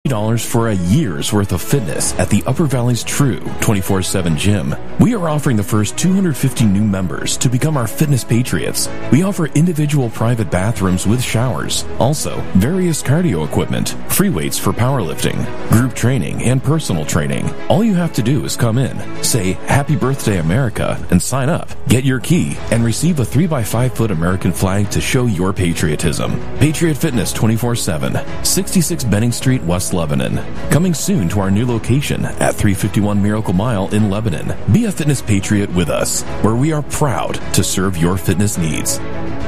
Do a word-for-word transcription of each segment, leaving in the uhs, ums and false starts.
dollars for a year's worth of fitness at the Upper Valley's true twenty-four seven gym. We are offering the first two hundred fifty new members to become our fitness patriots. We offer individual private bathrooms with showers, also various cardio equipment, free weights for powerlifting, group training, and personal training. All you have to do is come in, say Happy Birthday America, and sign up. Get your key and receive a three by five foot American flag to show your patriotism. Patriot Fitness twenty-four seven, sixty-six Benning Street, West Lebanon. Coming soon to our new location at three fifty-one Miracle Mile in Lebanon. Be a fitness patriot with us, where we are proud to serve your fitness needs.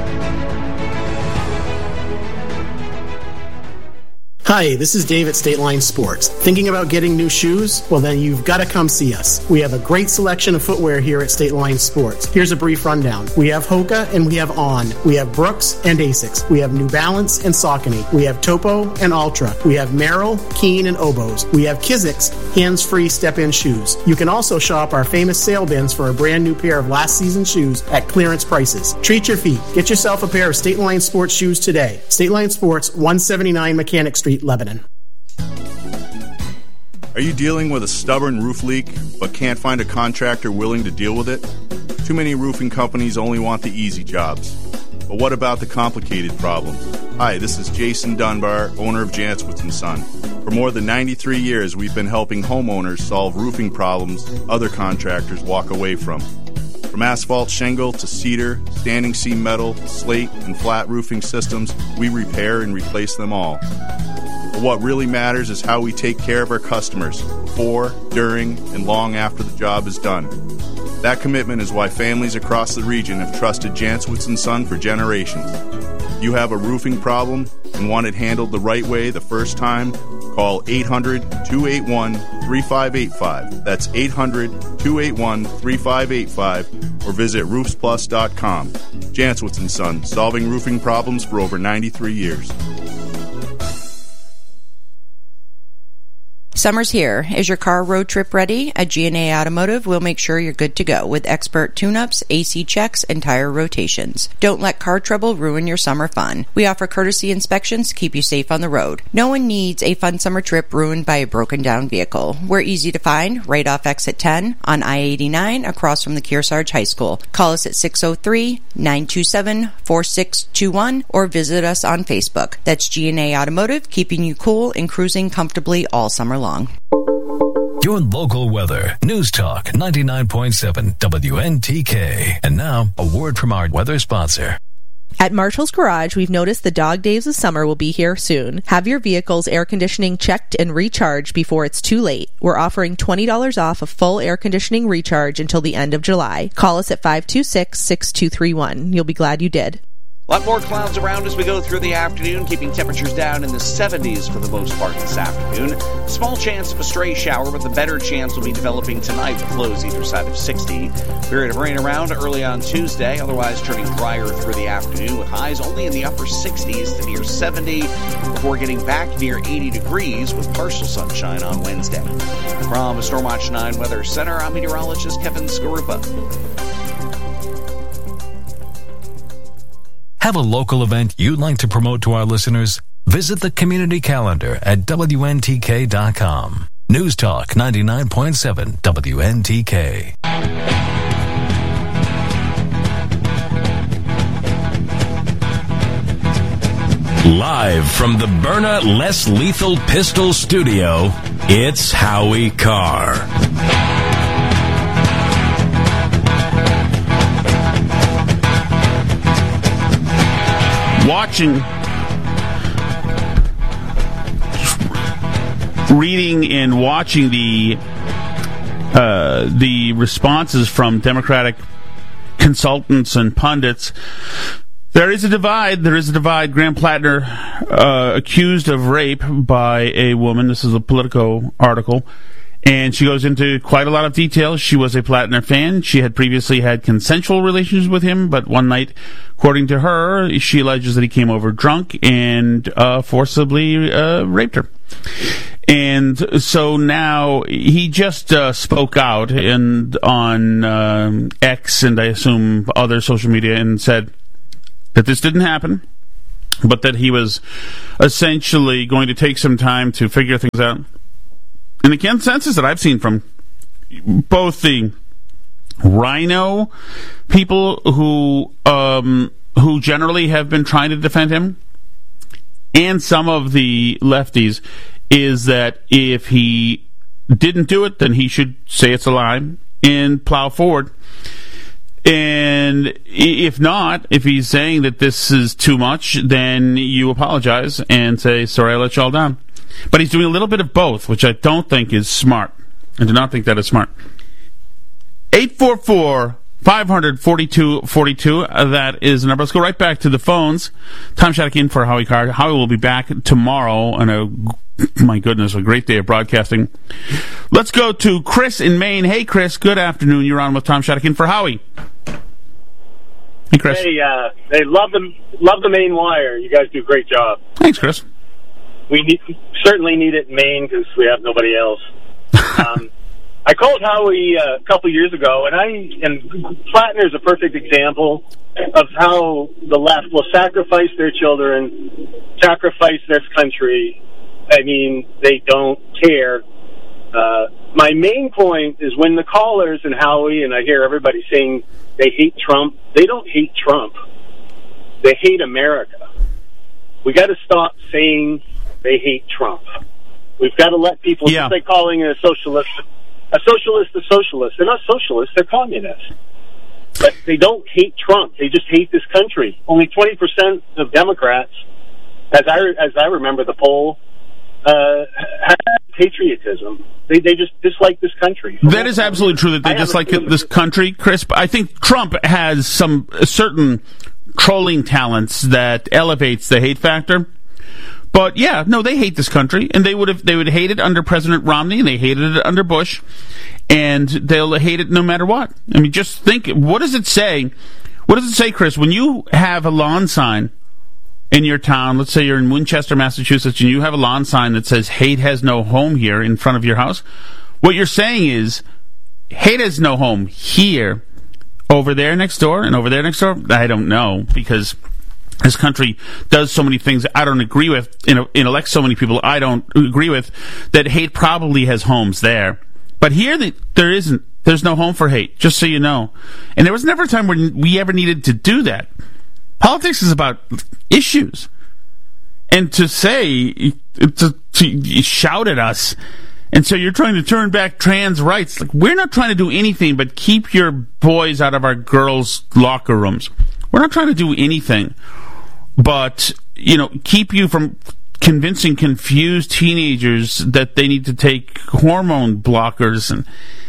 Hi, this is Dave at State Line Sports. Thinking about getting new shoes? Well, then you've got to come see us. We have a great selection of footwear here at State Line Sports. Here's a brief rundown. We have Hoka and we have On. We have Brooks and Asics. We have New Balance and Saucony. We have Topo and Ultra. We have Merrill, Keen, and Oboes. We have Kizik's hands-free step-in shoes. You can also shop our famous sale bins for a brand new pair of last season shoes at clearance prices. Treat your feet. Get yourself a pair of State Line Sports shoes today. State Line Sports, one seventy-nine Mechanic Street, Lebanon. Are you dealing with a stubborn roof leak but can't find a contractor willing to deal with it? Too many roofing companies only want the easy jobs. But what about the complicated problems? Hi, this is Jason Dunbar, owner of Jantzwitz and Son. For more than ninety-three years, we've been helping homeowners solve roofing problems other contractors walk away from. From asphalt shingle to cedar, standing seam metal, slate, and flat roofing systems, we repair and replace them all. But what really matters is how we take care of our customers before, during, and long after the job is done. That commitment is why families across the region have trusted Jantzwitz and Son for generations. If you have a roofing problem and want it handled the right way the first time, call eight hundred, two eight one, three five eight five. That's eight hundred, two eight one, three five eight five or visit roofs plus dot com. Jantzwitz and Son, solving roofing problems for over ninety-three years. Summer's here. Is your car road trip ready? At G and A Automotive, we'll make sure you're good to go with expert tune-ups, A C checks, and tire rotations. Don't let car trouble ruin your summer fun. We offer courtesy inspections to keep you safe on the road. No one needs a fun summer trip ruined by a broken-down vehicle. We're easy to find right off exit ten on I eighty-nine across from the Kearsarge High School. Call us at six oh three, nine two seven, four six two one or visit us on Facebook. That's G and A Automotive, keeping you cool and cruising comfortably all summer long. Your local weather. News Talk ninety-nine point seven W N T K. And now, a word from our weather sponsor. At Marshall's Garage, we've noticed the dog days of summer will be here soon. Have your vehicle's air conditioning checked and recharged before it's too late. We're offering twenty dollars off a full air conditioning recharge until the end of July. Call us at five two six, six two three one. You'll be glad you did. A lot more clouds around as we go through the afternoon, keeping temperatures down in the seventies for the most part this afternoon. Small chance of a stray shower, but the better chance will be developing tonight with lows either side of sixty. Period of rain around early on Tuesday, otherwise turning drier through the afternoon with highs only in the upper sixties to near seventy before getting back near eighty degrees with partial sunshine on Wednesday. From the Stormwatch nine Weather Center, I'm meteorologist Kevin Skarupa. Have a local event you'd like to promote to our listeners? Visit the community calendar at W N T K dot com. News Talk ninety-nine point seven W N T K. Live from the Byrna Less Lethal Pistol Studio, it's Howie Carr. Watching, reading and watching the uh, the responses from Democratic consultants and pundits, there is a divide. There is a divide. Graham Plattner uh, accused of rape by a woman. This is a Politico article. And she goes into quite a lot of detail. She was a Plattner fan. She had previously had consensual relations with him, but one night, according to her, she alleges that he came over drunk and uh, forcibly uh, raped her. And so now he just uh, spoke out and on um, X and I assume other social media and said that this didn't happen. but that he was essentially going to take some time to figure things out. And the consensus that I've seen from both the Rhino people who um, who generally have been trying to defend him and some of the lefties is that if he didn't do it, then he should say it's a lie and plow forward. And if not, if he's saying that this is too much, then you apologize and say, sorry, I let you all down. But he's doing a little bit of both, which I don't think is smart. I do not think that is smart. eight four four, five hundred, forty-two forty-two, uh, that is the number. Let's go right back to the phones. Tom Shattuck in for Howie Carr. Howie will be back tomorrow on a, my goodness, a great day of broadcasting. Let's go to Chris in Maine. Hey, Chris, good afternoon. You're on with Tom Shattuck in for Howie. Hey, Chris. Hey, uh, they love the love the Maine Wire. You guys do a great job. Thanks, Chris. We need, certainly need it in Maine because we have nobody else. um, I called Howie uh, a couple years ago, and I and Flatner is a perfect example of how the left will sacrifice their children, sacrifice this country. I mean, they don't care. Uh, my main point is when the callers and Howie, and I hear everybody saying they hate Trump, they don't hate Trump. They hate America. We got to stop saying they hate Trump. We've got to let people, yeah. just like calling it a socialist, a socialist a socialist. They're not socialists, they're communists. But they don't hate Trump. They just hate this country. Only twenty percent of Democrats, as I, as I remember the poll, uh, have patriotism. They they just dislike this country. That is absolutely true that they dislike this country, Chris. But I think Trump has some certain trolling talents that elevates the hate factor. But yeah, no, they hate this country, and they would have they would hate it under President Romney, and they hated it under Bush, and they'll hate it no matter what. I mean, just think, what does it say? What does it say, Chris, when you have a lawn sign in your town? Let's say you're in Winchester, Massachusetts, and you have a lawn sign that says "Hate has no home here" in front of your house. What you're saying is, hate has no home here, over there next door, and over there next door. I don't know, because this country does so many things I don't agree with, and elects so many people I don't agree with, that hate probably has homes there. But here, the, there isn't. There's no home for hate, just so you know. And there was never a time when we ever needed to do that. Politics is about issues. And to say, to, to shout at us, and so you're trying to turn back trans rights. Like, we're not trying to do anything but keep your boys out of our girls' locker rooms. We're not trying to do anything but, you know, keep you from convincing confused teenagers that they need to take hormone blockers and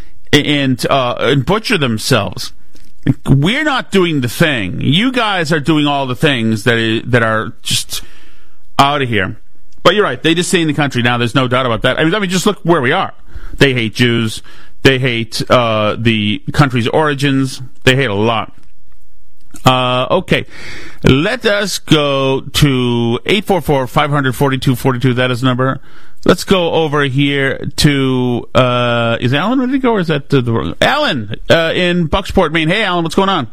and uh, and butcher themselves. We're not doing the thing. You guys are doing all the things that is, that are just out of here. But you're right. They just stay in the country now. There's no doubt about that. I mean, I mean, just look where we are. They hate Jews. They hate uh, the country's origins. They hate a lot. Uh, okay, let us go to eight four four, five hundred, forty-two forty-two. That is the number. Let's go over here to, uh, is Alan ready to go, or is that the, the Alan, uh, in Bucksport, Maine. Hey, Alan, what's going on?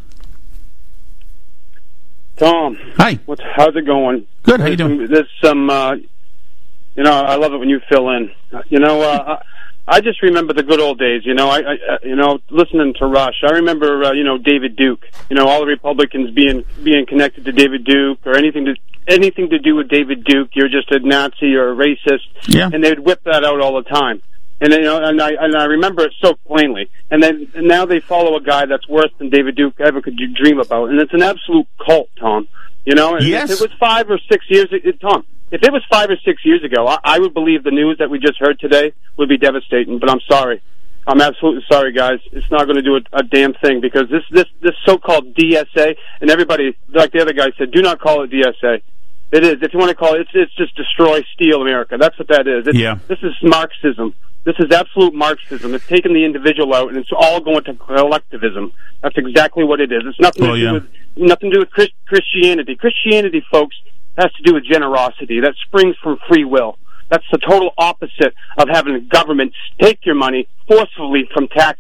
Tom. Hi. What's, how's it going? Good, how you doing? There's some, uh, you know, I love it when you fill in. You know, uh, I just remember the good old days, you know, I, I you know, listening to Rush. I remember, uh, you know, David Duke, you know, all the Republicans being being connected to David Duke or anything to anything to do with David Duke. You're just a Nazi or a racist. Yeah. And they'd whip that out all the time. And, you know, and I and I remember it so plainly. And then and now they follow a guy that's worse than David Duke ever could dream about. And it's an absolute cult, Tom. You know, and yes. If it was five or six years, it, Tom, if it was five or six years ago, I, I would believe the news that we just heard today would be devastating. But I'm sorry. I'm absolutely sorry, guys. It's not going to do a, a damn thing because this, this, this so-called D S A, and everybody, like the other guy said, do not call it D S A. It is. If you want to call it, it's, it's just destroy, steal America. That's what that is. It's, yeah. This is Marxism. This is absolute Marxism. It's taking the individual out, and it's all going to collectivism. That's exactly what it is. It's nothing oh, to yeah. do with nothing to do with Christ- Christianity. Christianity, folks, has to do with generosity. That springs from free will. That's the total opposite of having the government take your money forcefully from taxes.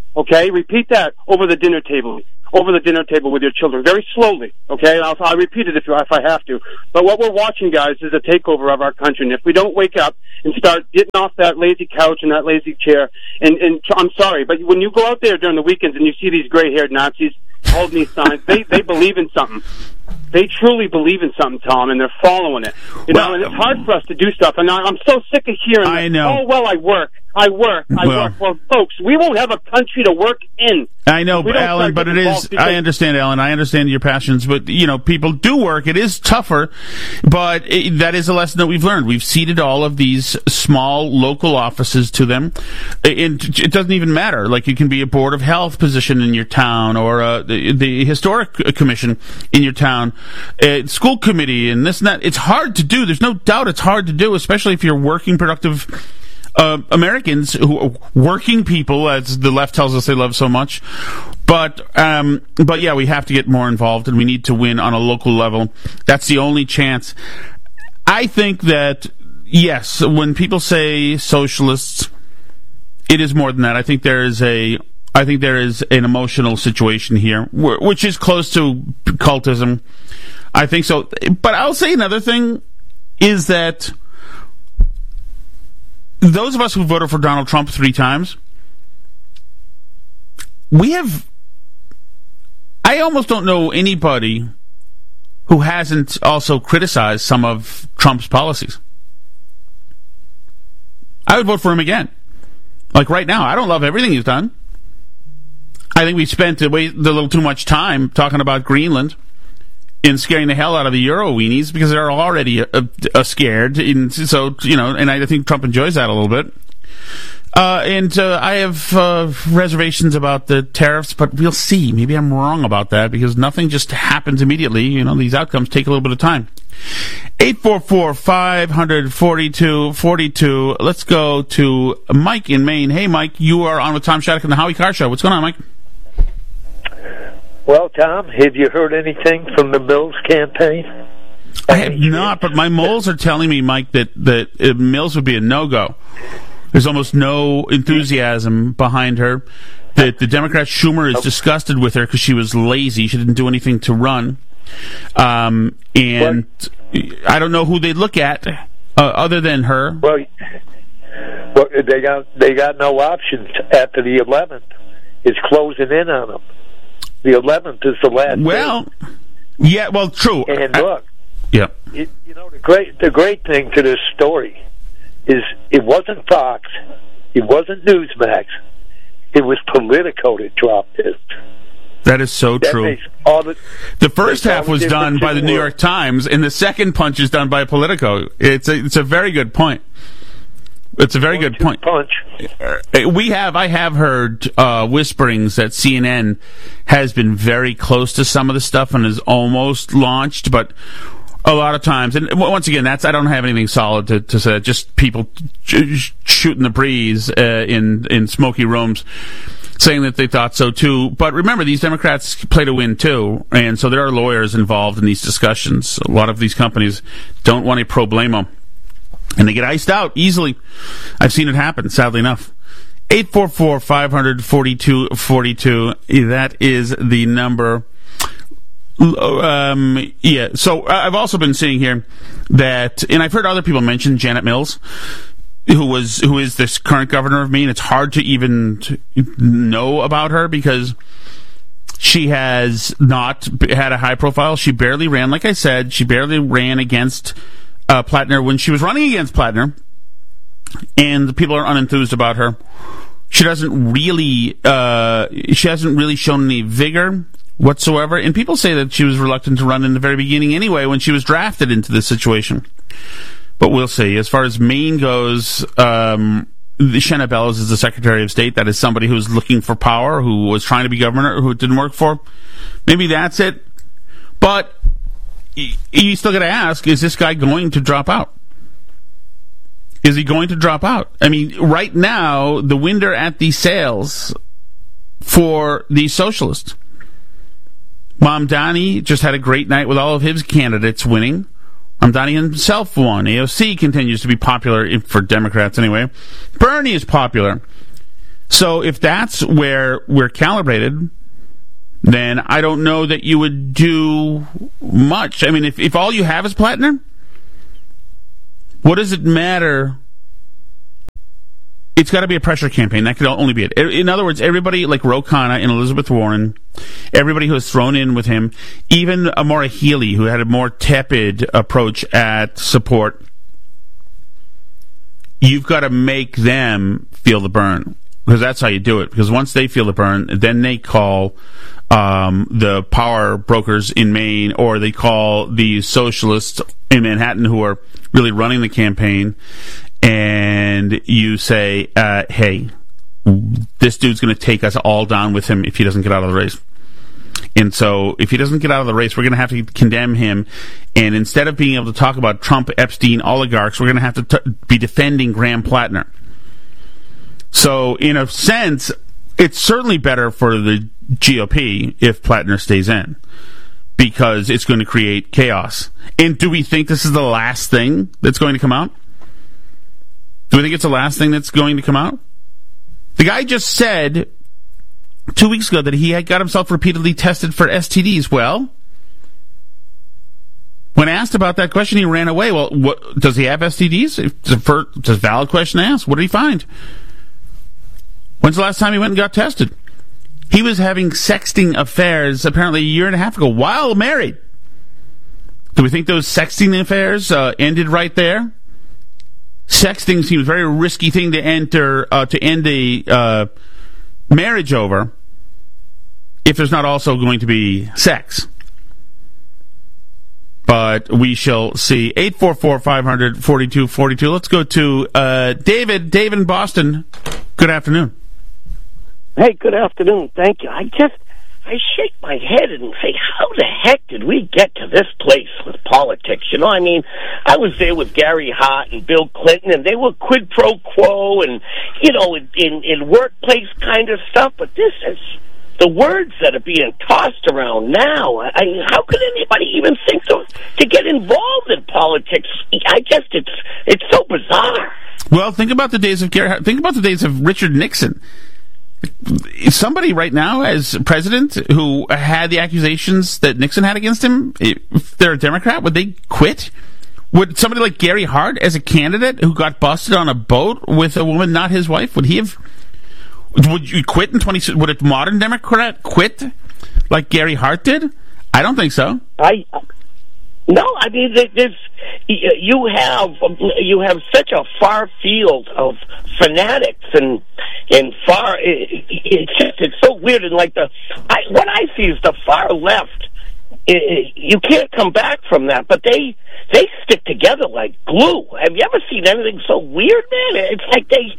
Okay, repeat that over the dinner table, over the dinner table with your children, very slowly. Okay, I'll, I'll repeat it if, if I have to. But what we're watching, guys, is a takeover of our country. And if we don't wake up and start getting off that lazy couch and that lazy chair, and, and I'm sorry, but when you go out there during the weekends and you see these gray-haired Nazis holding these signs, they they believe in something. They truly believe in something, Tom, and they're following it. You well, know, and it's hard for us to do stuff. And I'm so sick of hearing, I that, know. oh, well, I work. I work. I well, work. Well, folks, we won't have a country to work in. I know, Alan, but it is, I understand, Alan, I understand your passions, but, you know, people do work. It is tougher, but it, that is a lesson that we've learned. We've ceded all of these small local offices to them. It, it doesn't even matter. Like, you can be a board of health position in your town, or uh, the, the historic commission in your town, uh, school committee, and this and that. It's hard to do. There's no doubt it's hard to do, especially if you're working, productive Uh, Americans, who are working people, as the left tells us they love so much. But, um, but yeah, we have to get more involved, and we need to win on a local level. That's the only chance. I think that, yes, when people say socialists, it is more than that. I think there is a, I think there is an emotional situation here, which is close to cultism. I think so. But I'll say another thing is that those of us who voted for Donald Trump three times, we have, I almost don't know anybody who hasn't also criticized some of Trump's policies. I would vote for him again. Like right now, I don't love everything he's done. I think we spent a, way, a little too much time talking about Greenland in scaring the hell out of the Euro weenies, because they're already uh, uh, scared. And so, you know, and I think Trump enjoys that a little bit. Uh, and uh, I have uh, reservations about the tariffs, but we'll see. Maybe I'm wrong about that, because nothing just happens immediately. You know, these outcomes take a little bit of time. eight four four, five hundred, forty-two forty-two. Let's go to Mike in Maine. Hey, Mike, you are on with Tom Shattuck and the Howie Carr Show. What's going on, Mike? Well, Tom, have you heard anything from the Mills campaign? I have not, but my moles are telling me, Mike, that, that uh, Mills would be a no-go. There's almost no enthusiasm behind her. That the Democrat Schumer is disgusted with her because she was lazy. She didn't do anything to run. Um, and well, I don't know who they look at uh, other than her. Well, well, they got they got no options after the eleventh. It's closing in on them. The eleventh is the last. Well, day. yeah, well, true. And I, look, yeah, it, you know the great the great thing to this story is it wasn't Fox, it wasn't Newsmax, it was Politico that dropped it. That is so that true. All the, the first half was done by the New York Times, and the second punch is done by Politico. It's a, it's a very good point. It's a very good point. Punch. We have, I have heard uh, whisperings that C N N has been very close to some of the stuff and is almost launched, but a lot of times, and once again, that's I don't have anything solid to, to say. Just people sh- shooting the breeze uh, in in smoky rooms, saying that they thought so too. But remember, these Democrats play to win too, and so there are lawyers involved in these discussions. A lot of these companies don't want a problemo, and they get iced out easily. I've seen it happen, sadly enough. eight four four, five hundred, forty-two forty-two. That is the number. Um, yeah, so I've also been seeing here that, and I've heard other people mention Janet Mills, who was who is this current governor of Maine. It's hard to even know about her because she has not had a high profile. She barely ran, like I said, she barely ran against uh, Plattner when she was running against Plattner, and the people are unenthused about her. She doesn't really, uh, she hasn't really shown any vigor whatsoever, and people say that she was reluctant to run in the very beginning anyway when she was drafted into this situation. But we'll see. As far as Maine goes, um, Shanna Bellows is the Secretary of State. That is somebody who's looking for power, who was trying to be governor, who it didn't work for. Maybe that's it. But you still got to ask, is this guy going to drop out? Is he going to drop out? I mean, right now, the winner at the sales for the socialists. Mamdani just had a great night with all of his candidates winning. Mamdani himself won. A O C continues to be popular for Democrats anyway. Bernie is popular. So if that's where we're calibrated, then I don't know that you would do much. I mean, if, if all you have is Plattner, what does it matter? It's got to be a pressure campaign. That could only be it. In other words, everybody like Ro Khanna and Elizabeth Warren, everybody who has thrown in with him, even Maura Healey, who had a more tepid approach at support, you've got to make them feel the burn. Because that's how you do it. Because once they feel the burn, then they call um, the power brokers in Maine, or they call the socialists in Manhattan who are really running the campaign, and you say, uh, hey, this dude's going to take us all down with him if he doesn't get out of the race. And so if he doesn't get out of the race, we're going to have to condemn him. And instead of being able to talk about Trump, Epstein, oligarchs, we're going to have to t- be defending Graham Plattner. So, in a sense, it's certainly better for the G O P if Plattner stays in, because it's going to create chaos. And do we think this is the last thing that's going to come out? Do we think it's the last thing that's going to come out? The guy just said two weeks ago that he had got himself repeatedly tested for S T Ds. Well, when asked about that question, he ran away. Well, what, does he have S T Ds? It's a, first, it's a valid question to ask. What did he find? When's the last time he went and got tested? He was having sexting affairs apparently a year and a half ago while married. Do we think those sexting affairs uh, ended right there? Sexting seems a very risky thing to enter uh, to end a uh, marriage over if there's not also going to be sex. But we shall see. eight four four, five hundred, forty-two forty-two. Let's go to uh, David. David in Boston. Good afternoon. Hey, good afternoon. Thank you. I just, I shake my head and say, how the heck did we get to this place with politics? You know, I mean, I was there with Gary Hart and Bill Clinton, and they were quid pro quo and, you know, in, in, in workplace kind of stuff. But this is the words that are being tossed around now. I mean, how could anybody even think to, to get involved in politics? I guess it's it's so bizarre. Well, think about the days of Gary Hart. Think about the days of Richard Nixon. If somebody right now as president who had the accusations that Nixon had against him, if they're a Democrat, would they quit? Would somebody like Gary Hart as a candidate who got busted on a boat with a woman not his wife, would he have, would you quit in twenty, would a modern Democrat quit like Gary Hart did? I don't think so. I, no, I mean, there's, you have, you have such a far field of fanatics and, and far, it, it's just, it's so weird. And like the, I, what I see is the far left. It, you can't come back from that, but they they stick together like glue. Have you ever seen anything so weird, man? It's like they,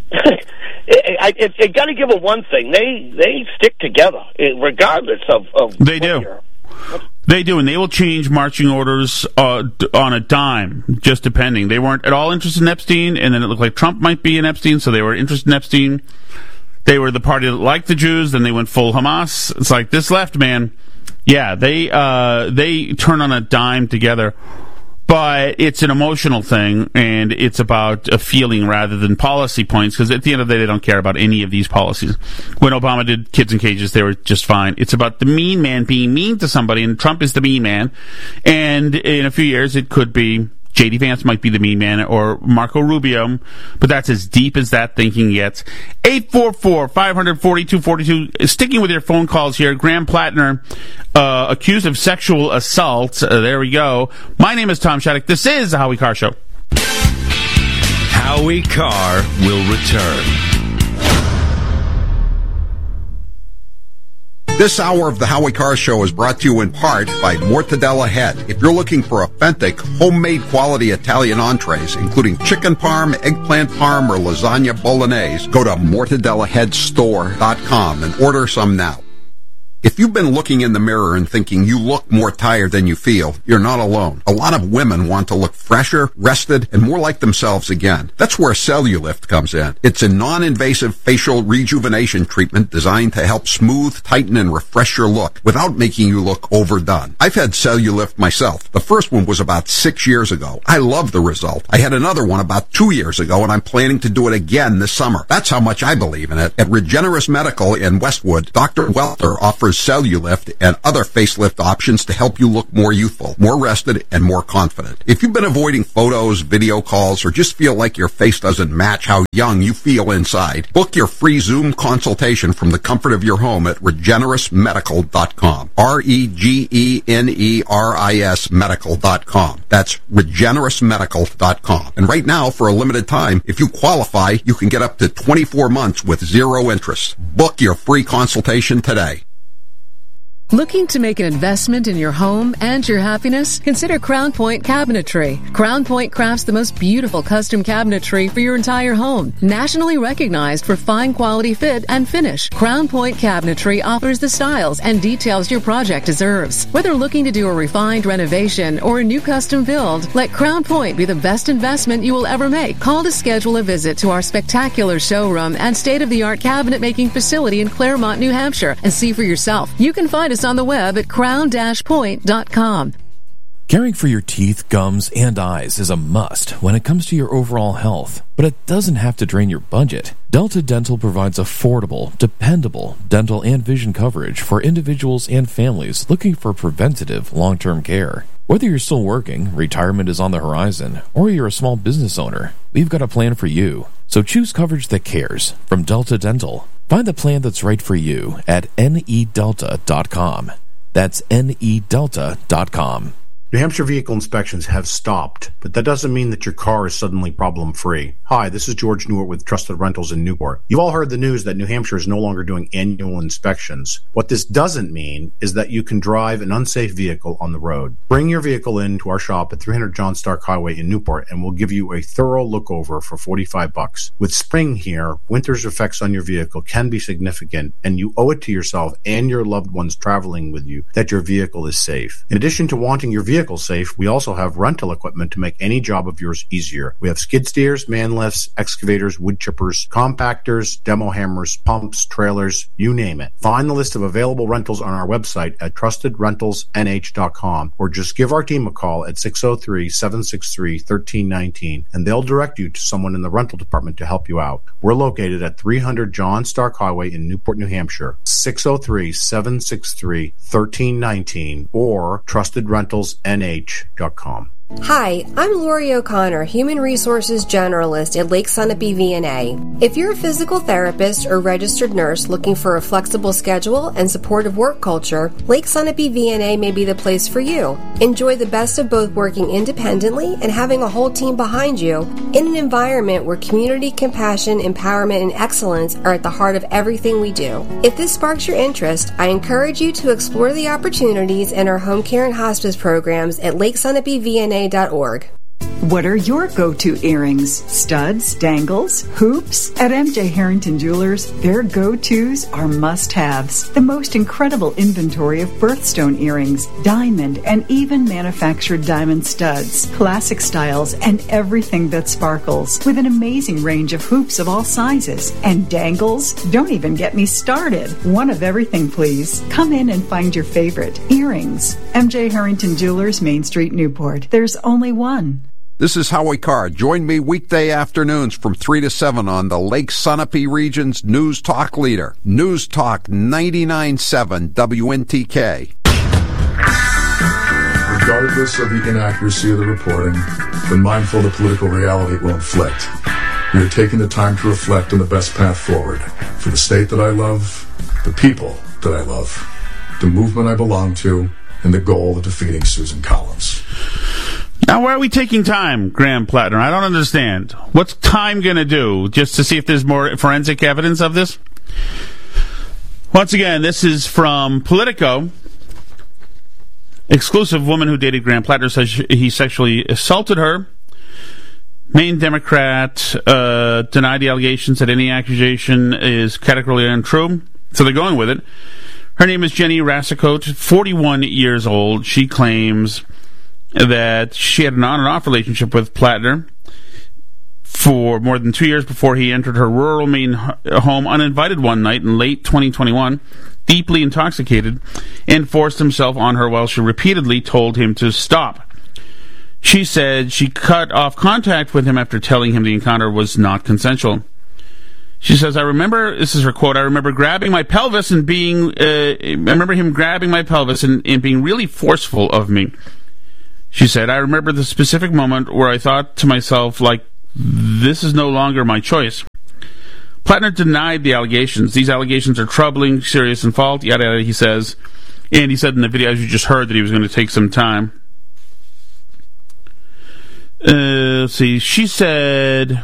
I, it, it got to give them one thing: they they stick together regardless of. of they do. They do, and they will change marching orders uh, on a dime, just depending. They weren't at all interested in Epstein, and then it looked like Trump might be in Epstein, so they were interested in Epstein. They were the party that liked the Jews, then they went full Hamas. It's like this left, man. Yeah, they uh, they turn on a dime together, but it's an emotional thing, and it's about a feeling rather than policy points, because at the end of the day, they don't care about any of these policies. When Obama did kids in cages, they were just fine. It's about the mean man being mean to somebody, and Trump is the mean man, and in a few years, it could be J D Vance might be the mean man, or Marco Rubio, but that's as deep as that thinking gets. eight four four, five hundred, forty-two forty-two. Sticking with your phone calls here, Graham Plattner, uh, accused of sexual assault. Uh, there we go. My name is Tom Shattuck. This is the Howie Carr Show. Howie Carr will return. This hour of the Howie Carr Show is brought to you in part by Mortadella Head. If you're looking for authentic, homemade quality Italian entrees, including chicken parm, eggplant parm, or lasagna bolognese, go to mortadella head store dot com and order some now. If you've been looking in the mirror and thinking you look more tired than you feel, you're not alone. A lot of women want to look fresher, rested, and more like themselves again. That's where Cellulift comes in. It's a non-invasive facial rejuvenation treatment designed to help smooth, tighten, and refresh your look without making you look overdone. I've had Cellulift myself. The first one was about six years ago. I love the result. I had another one about two years ago, and I'm planning to do it again this summer. That's how much I believe in it. At Regenerous Medical in Westwood, Doctor Welter offers Cellulift and other facelift options to help you look more youthful, more rested, and more confident. If you've been avoiding photos, video calls, or just feel like your face doesn't match how young you feel inside, book your free Zoom consultation from the comfort of your home at regenerous medical dot com. R E G E N E R I S medical dot com. That's regenerous medical dot com. And right now, for a limited time, if you qualify, you can get up to twenty-four months with zero interest. Book your free consultation today. Looking to make an investment in your home and your happiness? Consider Crown Point Cabinetry. Crown Point crafts the most beautiful custom cabinetry for your entire home. Nationally recognized for fine quality fit and finish, Crown Point Cabinetry offers the styles and details your project deserves. Whether looking to do a refined renovation or a new custom build, let Crown Point be the best investment you will ever make. Call to schedule a visit to our spectacular showroom and state-of-the-art cabinet making facility in Claremont, New Hampshire, and see for yourself. You can find us on the web at crown dash point dot com. Caring for your teeth, gums, and eyes is a must when it comes to your overall health, but it doesn't have to drain your budget. Delta Dental provides affordable, dependable dental and vision coverage for individuals and families looking for preventative long-term care. Whether you're still working, retirement is on the horizon, or you're a small business owner, we've got a plan for you. So choose coverage that cares from Delta Dental. Find the plan that's right for you at N E delta dot com. That's N E delta dot com. New Hampshire vehicle inspections have stopped, but that doesn't mean that your car is suddenly problem-free. Hi, this is George Newart with Trusted Rentals in Newport. You've all heard the news that New Hampshire is no longer doing annual inspections. What this doesn't mean is that you can drive an unsafe vehicle on the road. Bring your vehicle in to our shop at three hundred John Stark Highway in Newport, and we'll give you a thorough look-over for forty-five bucks. With spring here, winter's effects on your vehicle can be significant, and you owe it to yourself and your loved ones traveling with you that your vehicle is safe. In addition to wanting your vehicle safe, we also have rental equipment to make any job of yours easier. We have skid steers, man lifts, excavators, wood chippers, compactors, demo hammers, pumps, trailers, you name it. Find the list of available rentals on our website at trusted rentals n h dot com, or just give our team a call at six oh three, seven six three, one three one nine, and they'll direct you to someone in the rental department to help you out. We're located at three hundred John Stark Highway in Newport, New Hampshire, six oh three, seven six three, one three one nine, or trusted rentals n h dot com. Hi, I'm Lori O'Connor, Human Resources Generalist at Lake Sunapee V N A. If you're a physical therapist or registered nurse looking for a flexible schedule and supportive work culture, Lake Sunapee V N A may be the place for you. Enjoy the best of both working independently and having a whole team behind you in an environment where community, compassion, empowerment, and excellence are at the heart of everything we do. If this sparks your interest, I encourage you to explore the opportunities in our home care and hospice programs at lake sunapee v n a dot org. What are your go-to earrings? Studs, dangles, hoops? At M J Harrington Jewelers, their go-tos are must-haves. The most incredible inventory of birthstone earrings, diamond, and even manufactured diamond studs, classic styles, and everything that sparkles, with an amazing range of hoops of all sizes. And dangles? Don't even get me started. One of everything, please. Come in and find your favorite. Earrings. M J Harrington Jewelers, Main Street, Newport. There's only one. This is Howie Carr. Join me weekday afternoons from three to seven on the Lake Sunapee region's News Talk leader, News Talk ninety-nine point seven W N T K. Regardless of the inaccuracy of the reporting, when mindful of the political reality it will inflict, we are taking the time to reflect on the best path forward for the state that I love, the people that I love, the movement I belong to, and the goal of defeating Susan Collins. Now, why are we taking time, Graham Plattner? I don't understand. What's time going to do? Just to see if there's more forensic evidence of this? Once again, this is from Politico. Exclusive woman who dated Graham Plattner says he sexually assaulted her. Maine Democrat uh, denied the allegations that any accusation is categorically untrue. So they're going with it. Her name is Jenny Rasicote, forty-one years old. She claims that she had an on and off relationship with Plattner for more than two years before he entered her rural Maine home uninvited one night in late twenty twenty-one, deeply intoxicated, and forced himself on her while she repeatedly told him to stop. She said she cut off contact with him after telling him the encounter was not consensual. She says, I remember, this is her quote, I remember grabbing my pelvis and being, uh, I remember him grabbing my pelvis and, and being really forceful of me. She said, I remember the specific moment where I thought to myself, like, this is no longer my choice. Plattner denied the allegations. These allegations are troubling, serious, and false, yada, yada, he says. And he said in the video, as you just heard, that he was going to take some time. Uh, let's see. She said,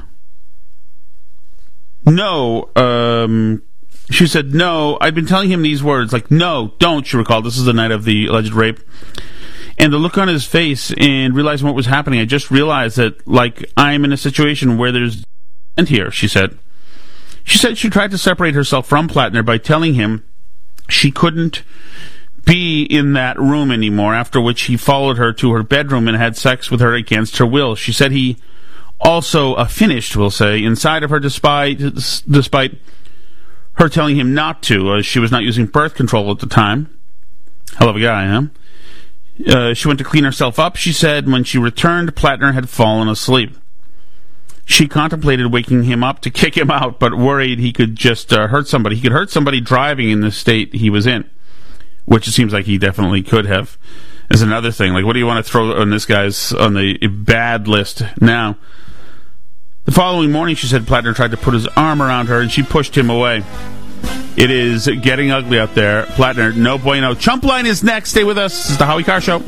no, um, she said, no, I'd been telling him these words, like, no, don't, she recalled. This is the night of the alleged rape. And the look on his face and realizing what was happening, I just realized that, like, I'm in a situation where there's end here, she said. She said she tried to separate herself from Plattner by telling him she couldn't be in that room anymore, after which he followed her to her bedroom and had sex with her against her will. She said he also uh, finished, we'll say, inside of her despite despite her telling him not to, as uh, she was not using birth control at the time. Hell of a guy, huh? Uh, she went to clean herself up, she said. When she returned, Plattner had fallen asleep. She contemplated waking him up to kick him out, but worried he could just uh, hurt somebody. He could hurt somebody driving in the state he was in, which it seems like he definitely could have, is another thing. Like, what do you want to throw on this guy's, on the bad list now? The following morning, she said Plattner tried to put his arm around her, and she pushed him away. It is getting ugly out there. Plattner, no bueno. Chump Line is next. Stay with us. This is the Howie Carr Show.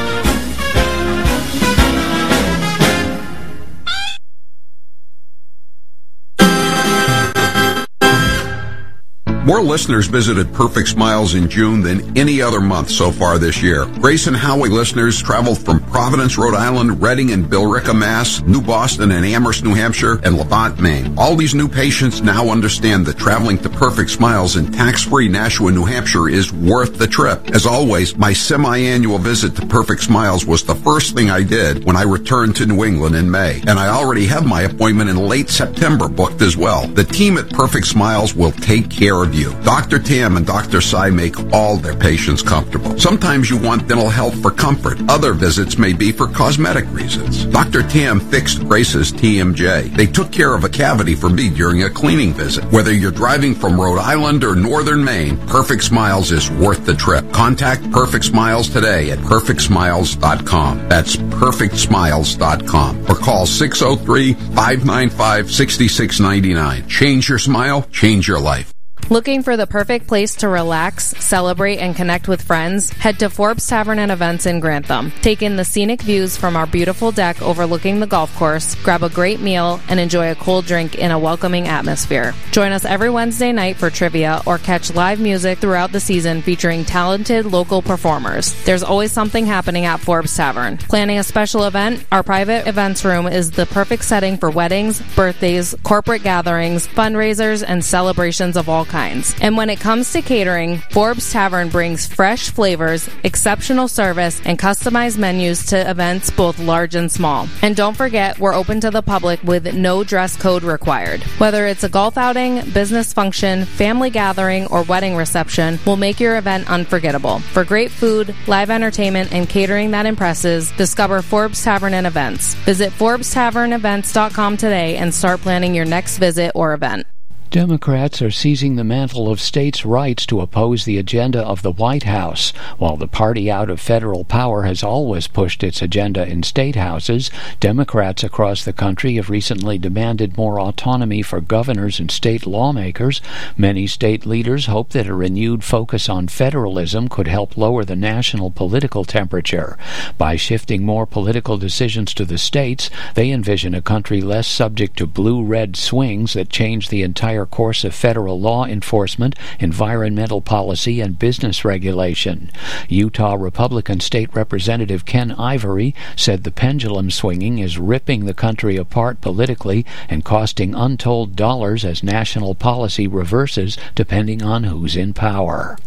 More listeners visited Perfect Smiles in June than any other month so far this year. Grace and Howie listeners traveled from Providence, Rhode Island, Reading and Billerica, Mass., New Boston and Amherst, New Hampshire, and Levant, Maine. All these new patients now understand that traveling to Perfect Smiles in tax-free Nashua, New Hampshire is worth the trip. As always, my semi-annual visit to Perfect Smiles was the first thing I did when I returned to New England in May. And I already have my appointment in late September booked as well. The team at Perfect Smiles will take care of you. Doctor Tam and Doctor Sai make all their patients comfortable. Sometimes you want dental health for comfort. Other visits may be for cosmetic reasons. Doctor Tam fixed Grace's T M J. They took care of a cavity for me during a cleaning visit. Whether you're driving from Rhode Island or northern Maine, Perfect Smiles is worth the trip. Contact Perfect Smiles today at perfect smiles dot com. That's perfect smiles dot com. Or call six oh three, five nine five, six six nine nine. Change your smile, change your life. Looking for the perfect place to relax, celebrate, and connect with friends? Head to Forbes Tavern and Events in Grantham. Take in the scenic views from our beautiful deck overlooking the golf course, grab a great meal, and enjoy a cold drink in a welcoming atmosphere. Join us every Wednesday night for trivia or catch live music throughout the season featuring talented local performers. There's always something happening at Forbes Tavern. Planning a special event? Our private events room is the perfect setting for weddings, birthdays, corporate gatherings, fundraisers, and celebrations of all kinds. And when it comes to catering, Forbes Tavern brings fresh flavors, exceptional service, and customized menus to events both large and small. And don't forget, we're open to the public with no dress code required. Whether it's a golf outing, business function, family gathering, or wedding reception, we'll make your event unforgettable. For great food, live entertainment, and catering that impresses, discover Forbes Tavern and Events. Visit forbes tavern events dot com today and start planning your next visit or event. Democrats are seizing the mantle of states' rights to oppose the agenda of the White House. While the party out of federal power has always pushed its agenda in state houses, Democrats across the country have recently demanded more autonomy for governors and state lawmakers. Many state leaders hope that a renewed focus on federalism could help lower the national political temperature. By shifting more political decisions to the states, they envision a country less subject to blue-red swings that change the entire course of federal law enforcement, environmental policy, and business regulation. Utah Republican State Representative Ken Ivory said the pendulum swinging is ripping the country apart politically and costing untold dollars as national policy reverses depending on who's in power.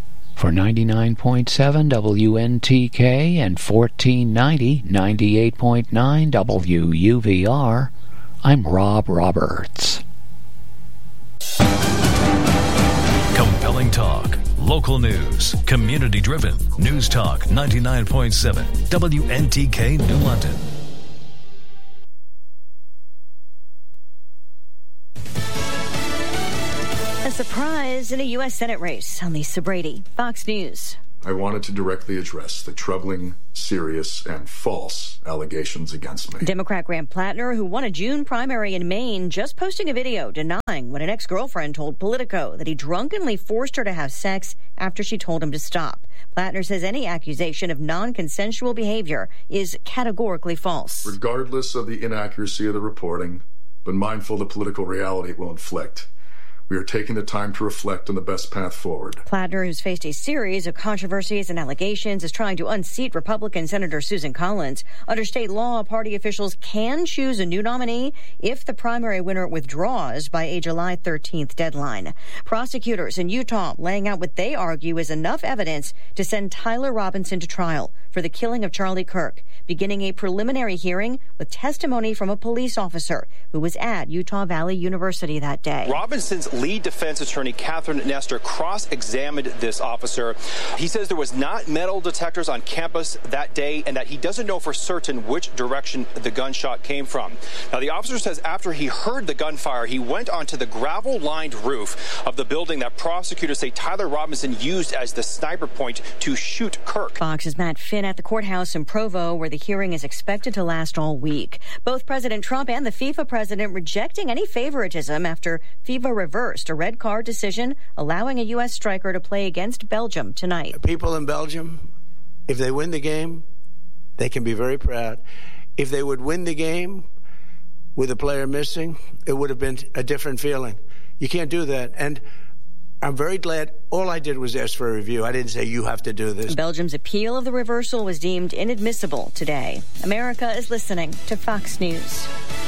For ninety-nine point seven W N T K and fourteen ninety, ninety-eight point nine W U V R, I'm Rob Roberts. Compelling talk, local news, community-driven. News Talk ninety-nine point seven W N T K New London. A surprise in a U S Senate race. On Lisa Brady, Fox News. I wanted to directly address the troubling, serious, and false allegations against me. Democrat Graham Plattner, who won a June primary in Maine, just posting a video denying what an ex-girlfriend told Politico, that he drunkenly forced her to have sex after she told him to stop. Plattner says any accusation of non-consensual behavior is categorically false. Regardless of the inaccuracy of the reporting, but mindful of the political reality it will inflict, we are taking the time to reflect on the best path forward. Plattner, who's faced a series of controversies and allegations, is trying to unseat Republican Senator Susan Collins. Under state law, party officials can choose a new nominee if the primary winner withdraws by a July thirteenth deadline. Prosecutors in Utah laying out what they argue is enough evidence to send Tyler Robinson to trial for the killing of Charlie Kirk, beginning a preliminary hearing with testimony from a police officer who was at Utah Valley University that day. Robinson's lead defense attorney, Catherine Nestor, cross-examined this officer. He says there was not metal detectors on campus that day and that he doesn't know for certain which direction the gunshot came from. Now, the officer says after he heard the gunfire, he went onto the gravel-lined roof of the building that prosecutors say Tyler Robinson used as the sniper point to shoot Kirk. Fox's Matt Finn at the courthouse in Provo, where the hearing is expected to last all week. Both President Trump and the FIFA president rejecting any favoritism after FIFA reversed a red card decision allowing a U S striker to play against Belgium tonight. People in Belgium, if they win the game, they can be very proud. If they would win the game with a player missing, it would have been a different feeling. You can't do that. And I'm very glad all I did was ask for a review. I didn't say you have to do this. Belgium's appeal of the reversal was deemed inadmissible today. America is listening to Fox News.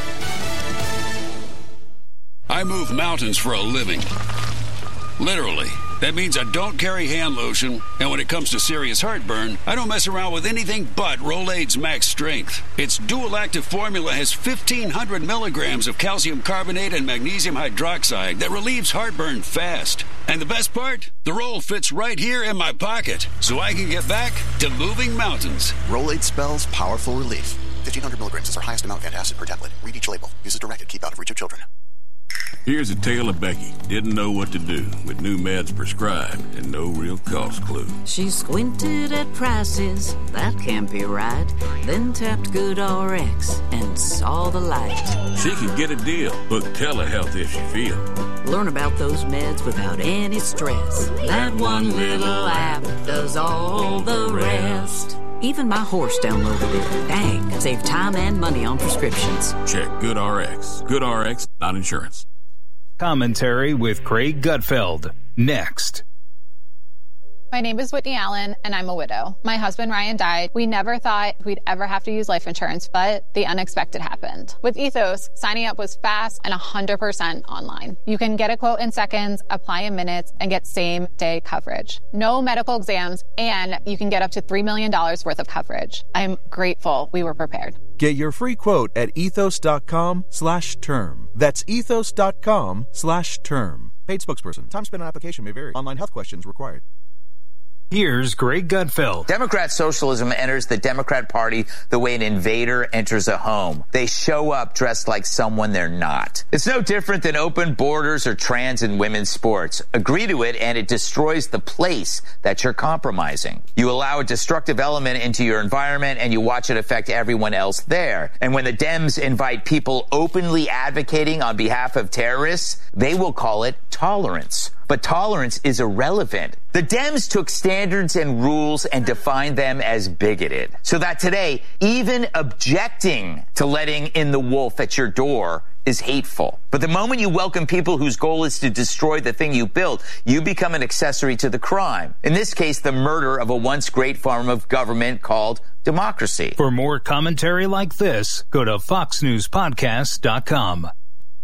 I move mountains for a living. Literally. That means I don't carry hand lotion, and when it comes to serious heartburn, I don't mess around with anything but Rolaids Max Strength. Its dual-active formula has fifteen hundred milligrams of calcium carbonate and magnesium hydroxide that relieves heartburn fast. And the best part? The roll fits right here in my pocket, so I can get back to moving mountains. Rolaids spells powerful relief. fifteen hundred milligrams is our highest amount of antacid per tablet. Read each label. Use as directed. Keep out of reach of children. Here's a tale of Becky. Didn't know what to do with new meds prescribed and no real cost clue. She squinted at prices, that can't be right. Then tapped GoodRx and saw the light. She could get a deal. Book telehealth if she feel. Learn about those meds without any stress. That one little app does all the rest. Even my horse downloaded it. Dang, save time and money on prescriptions. Check GoodRx. GoodRx, not insurance. Commentary with Craig Gutfeld. Next. My name is Whitney Allen, and I'm a widow. My husband, Ryan, died. We never thought we'd ever have to use life insurance, but the unexpected happened. With Ethos, signing up was fast and one hundred percent online. You can get a quote in seconds, apply in minutes, and get same-day coverage. No medical exams, and you can get up to three million dollars worth of coverage. I'm grateful we were prepared. Get your free quote at ethos.com slash term. That's ethos.com slash term. Paid spokesperson. Time spent on application may vary. Online health questions required. Here's Greg Gutfeld. Democrat socialism enters the Democrat Party the way an invader enters a home. They show up dressed like someone they're not. It's no different than open borders or trans and women's sports. Agree to it and it destroys the place that you're compromising. You allow a destructive element into your environment and you watch it affect everyone else there. And when the Dems invite people openly advocating on behalf of terrorists, they will call it tolerance. But tolerance is irrelevant. The Dems took standards and rules and defined them as bigoted. So that today, even objecting to letting in the wolf at your door is hateful. But the moment you welcome people whose goal is to destroy the thing you built, you become an accessory to the crime. In this case, the murder of a once great form of government called democracy. For more commentary like this, go to fox news podcast dot com.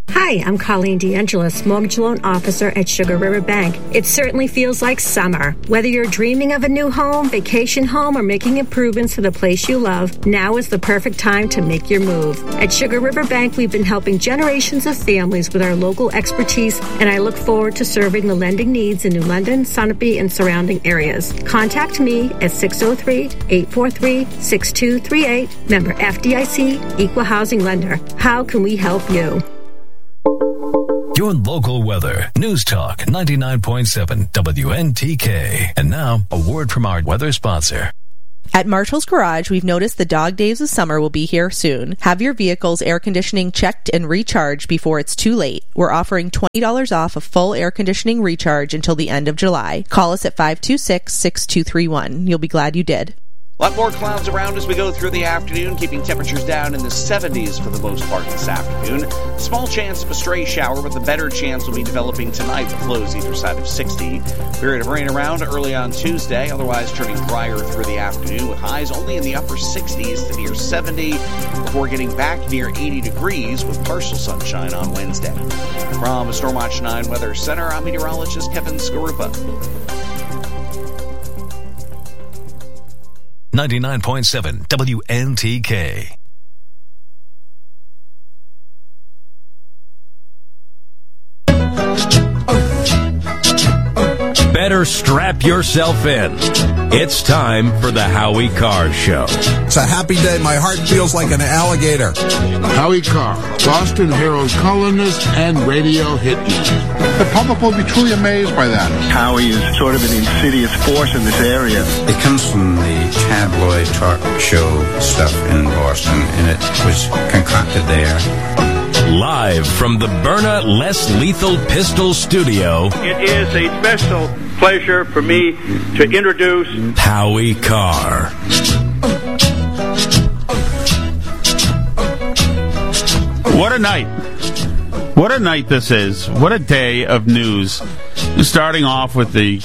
Hi, I'm Colleen DeAngelis, mortgage loan officer at Sugar River Bank. It certainly feels like summer. Whether you're dreaming of a new home, vacation home, or making improvements to the place you love, now is the perfect time to make your move. At Sugar River Bank, we've been helping generations of families with our local expertise, and I look forward to serving the lending needs in New London, Sunapee, and surrounding areas. Contact me at six oh three, eight four three, six two three eight, member F D I C, Equal Housing Lender. How can we help you? Your local weather. News Talk ninety-nine point seven W N T K. And now, a word from our weather sponsor. At Marshall's Garage, we've noticed the dog days of summer will be here soon. Have your vehicle's air conditioning checked and recharged before it's too late. We're offering twenty dollars off a full air conditioning recharge until the end of July. Call us at five two six, six two three one. You'll be glad you did. A lot more clouds around as we go through the afternoon, keeping temperatures down in the seventies for the most part this afternoon. Small chance of a stray shower, but the better chance will be developing tonight with lows either side of sixty. Period of rain around early on Tuesday, otherwise turning drier through the afternoon with highs only in the upper sixties to near seventy before getting back near eighty degrees with partial sunshine on Wednesday. From the Stormwatch nine Weather Center, I'm meteorologist Kevin Skarupa. ninety-nine point seven W N T K. Better strap yourself in. It's time for the Howie Carr Show. It's a happy day. My heart feels like an alligator. Howie Carr, Boston Herald columnist and radio hitman. The public will be truly amazed by that. Howie is sort of an insidious force in this area. It comes from the tabloid talk show stuff in Boston, and it was concocted there. Live from the Byrna Less Lethal Pistol Studio, it is a special pleasure for me to introduce Howie Carr. What a night. What a night this is. What a day of news. Starting off with the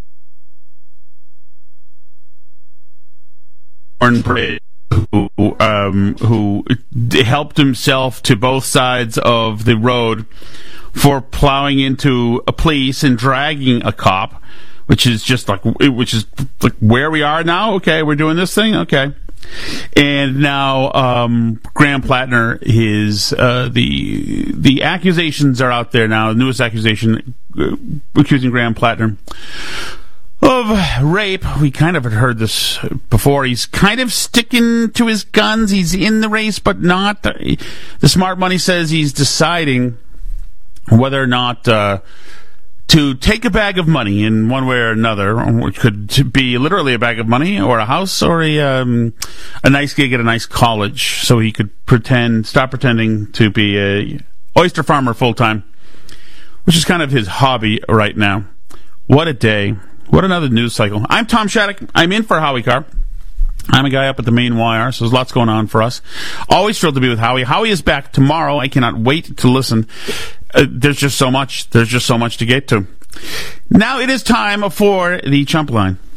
Bridge. Who, um, who helped himself to both sides of the road for plowing into a police and dragging a cop, which is just like, which is like where we are now. Okay, we're doing this thing. Okay. And now, um, Graham Plattner, his, uh, the, the accusations are out there now. The newest accusation uh, accusing Graham Plattner of rape. We kind of had heard this before. He's kind of sticking to his guns. He's in the race, but not. The smart money says he's deciding whether or not uh, to take a bag of money in one way or another, which could be literally a bag of money or a house or a um, a nice gig at a nice college, so he could pretend, stop pretending to be a oyster farmer full time, which is kind of his hobby right now. What a day. What another news cycle. I'm Tom Shattuck. I'm in for Howie Carr. I'm a guy up at the main wire, so there's lots going on for us. Always thrilled to be with Howie. Howie is back tomorrow. I cannot wait to listen. Uh, there's just so much. There's just so much to get to. Now it is time for the Chump Line.